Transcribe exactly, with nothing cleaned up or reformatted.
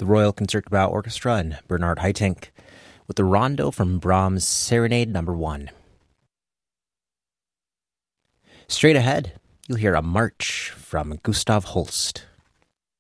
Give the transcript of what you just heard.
the Royal Concertgebouw Orchestra and Bernard Haitink with the rondo from Brahms' Serenade Number One. Straight ahead, you'll hear a march from Gustav Holst.